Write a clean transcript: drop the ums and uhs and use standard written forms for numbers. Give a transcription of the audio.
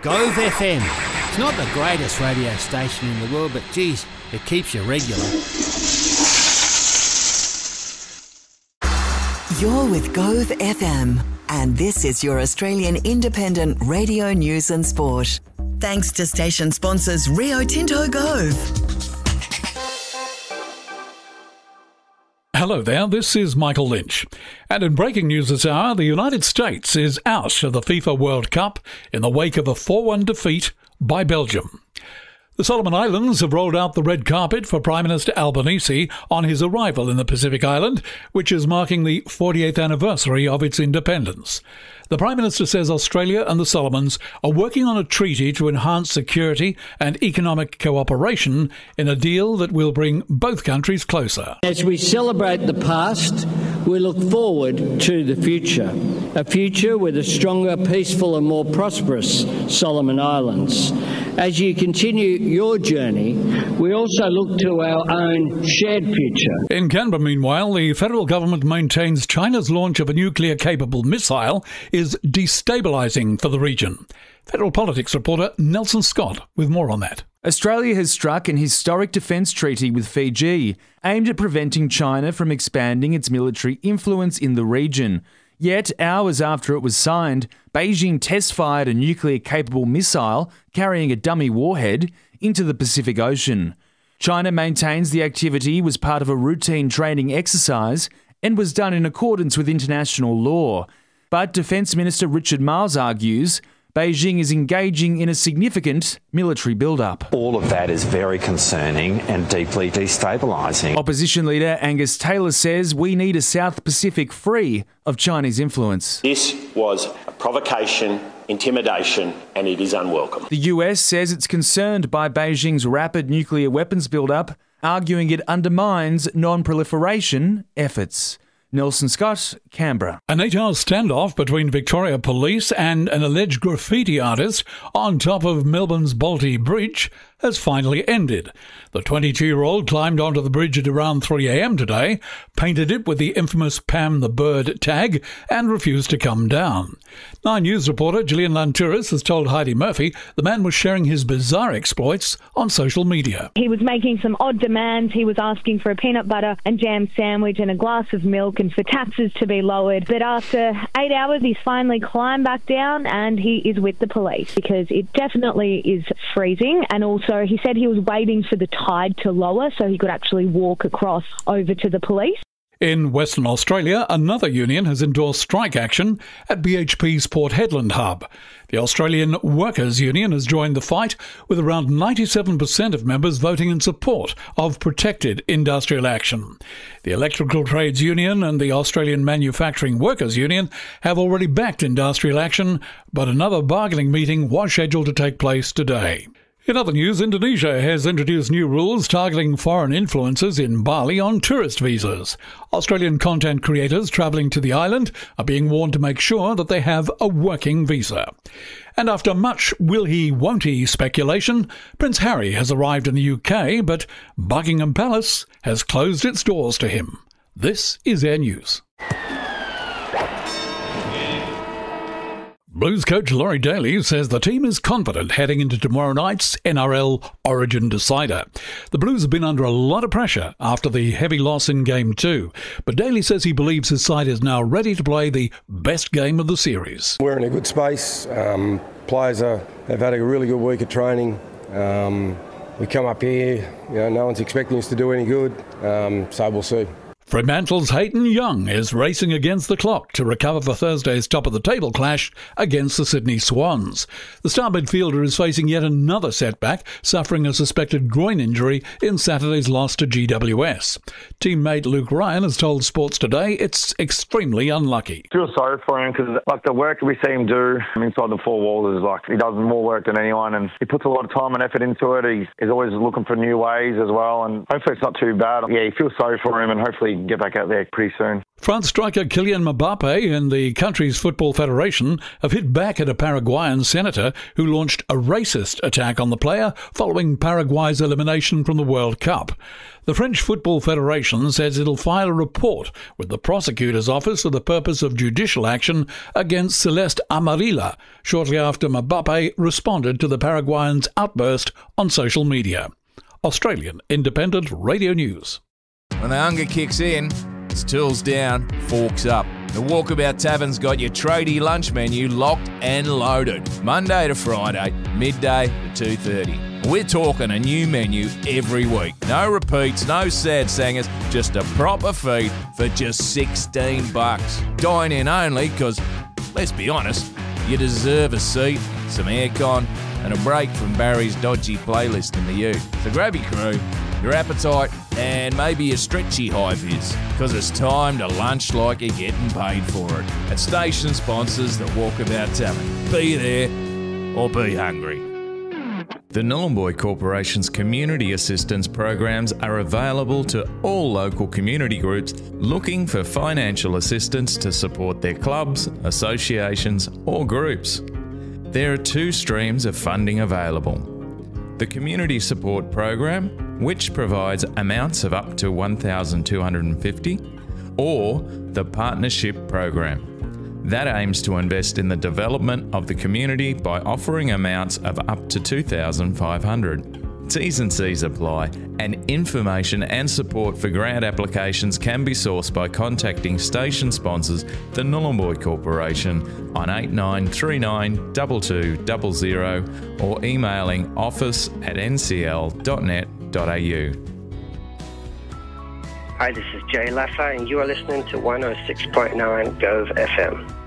Gove FM. It's not the greatest radio station in the world, but geez, it keeps you regular. You're with Gove FM, and this is your Australian independent radio news and sport. Thanks to station sponsors Rio Tinto Gove. Hello there, this is Michael Lynch. And in breaking news this hour, the United States is out of the FIFA World Cup in the wake of a 4-1 defeat by Belgium. The Solomon Islands have rolled out the red carpet for Prime Minister Albanese on his arrival in the Pacific island, which is marking the 48th anniversary of its independence. The Prime Minister says Australia and the Solomons are working on a treaty to enhance security and economic cooperation in a deal that will bring both countries closer. As we celebrate the past, we look forward to the future, a future with a stronger, peaceful and more prosperous Solomon Islands. As you continue your journey, we also look to our own shared future. In Canberra, meanwhile, the federal government maintains China's launch of a nuclear-capable missile is destabilising for the region. Federal Politics reporter Nelson Scott with more on that. Australia has struck an historic defence treaty with Fiji, aimed at preventing China from expanding its military influence in the region. Yet, hours after it was signed, Beijing test-fired a nuclear-capable missile carrying a dummy warhead into the Pacific Ocean. China maintains the activity was part of a routine training exercise and was done in accordance with international law. But Defence Minister Richard Marles argues Beijing is engaging in a significant military build-up. All of that is very concerning and deeply destabilising. Opposition leader Angus Taylor says we need a South Pacific free of Chinese influence. This was a provocation, intimidation, and it is unwelcome. The US says it's concerned by Beijing's rapid nuclear weapons build-up, arguing it undermines non-proliferation efforts. Nelson Scott, Canberra. An 8-hour standoff between Victoria Police and an alleged graffiti artist on top of Melbourne's Balti Bridge has finally ended. The 22-year-old climbed onto the bridge at around 3 a.m. today, painted it with the infamous Pam the Bird tag, and refused to come down. 9 News reporter Gillian Lanturis has told Heidi Murphy the man was sharing his bizarre exploits on social media. He was making some odd demands. He was asking for a peanut butter and jam sandwich and a glass of milk and for taxes to be lowered. But after 8 hours, he's finally climbed back down and he is with the police because it definitely is freezing. And also he said he was waiting for the tide to lower so he could actually walk across over to the police. In Western Australia, another union has endorsed strike action at BHP's Port Hedland hub. The Australian Workers' Union has joined the fight, with around 97% of members voting in support of protected industrial action. The Electrical Trades Union and the Australian Manufacturing Workers' Union have already backed industrial action, but another bargaining meeting was scheduled to take place today. In other news, Indonesia has introduced new rules targeting foreign influencers in Bali on tourist visas. Australian content creators travelling to the island are being warned to make sure that they have a working visa. And after much will-he-won't-he speculation, Prince Harry has arrived in the UK, but Buckingham Palace has closed its doors to him. This is Air News. Blues coach Laurie Daly says the team is confident heading into tomorrow night's NRL Origin decider. The Blues have been under a lot of pressure after the heavy loss in Game 2, but Daly says he believes his side is now ready to play the best game of the series. We're in a good space. Players have had a really good week of training. We come up here, no one's expecting us to do any good, so we'll see. Fremantle's Hayden Young is racing against the clock to recover for Thursday's top-of-the-table clash against the Sydney Swans. The star midfielder is facing yet another setback, suffering a suspected groin injury in Saturday's loss to GWS. Teammate Luke Ryan has told Sports Today it's extremely unlucky. I feel sorry for him because the work we see him do inside the four walls is he does more work than anyone, and he puts a lot of time and effort into it. He's always looking for new ways as well, and hopefully it's not too bad. Yeah, he feels sorry for him, and hopefully can get back out there pretty soon. France striker Kylian Mbappe and the country's Football Federation have hit back at a Paraguayan senator who launched a racist attack on the player following Paraguay's elimination from the World Cup. The French Football Federation says it'll file a report with the prosecutor's office for the purpose of judicial action against Celeste Amarilla shortly after Mbappe responded to the Paraguayan's outburst on social media. Australian Independent Radio News. When the hunger kicks in, it's tools down, forks up. The Walkabout Tavern's got your tradie lunch menu locked and loaded. Monday to Friday, midday to 2:30. We're talking a new menu every week. No repeats, no sad sangers, just a proper feed for just $16. Dine in only because, let's be honest, you deserve a seat, some aircon, and a break from Barry's dodgy playlist in the ute. So grab your crew, your appetite, and maybe a stretchy high vis, because it's time to lunch like you're getting paid for it. At station sponsors the Walkabout Tavern. Be there or be hungry. The Nhulunbuy Corporation's community assistance programs are available to all local community groups looking for financial assistance to support their clubs, associations, or groups. There are two streams of funding available. The Community Support Program, which provides amounts of up to $1,250, or the Partnership Program. That aims to invest in the development of the community by offering amounts of up to $2,500. T's and C's apply, and information and support for grant applications can be sourced by contacting station sponsors, the Nhulunbuy Corporation, on 8939 2200 or emailing office@ncl.net.au. Hi, this is Jay Laffer, and you are listening to 106.9 Gove FM.